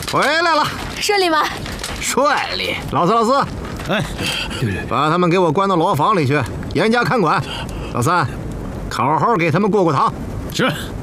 回来了， 顺利吗？ 顺利。老四， 哎， 把他们给我关到牢房里去，严加看管。老三，好好给他们过堂。 是。